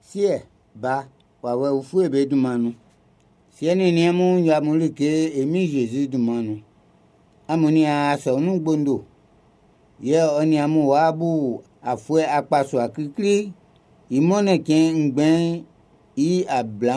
sie ba wawe ufu ebe dumanu sieni ni amu ya mulike emi Jésus dumanu amuni asa onu gbondo ye oni amu wabu afue akpaso akikri imone ken ngben I abla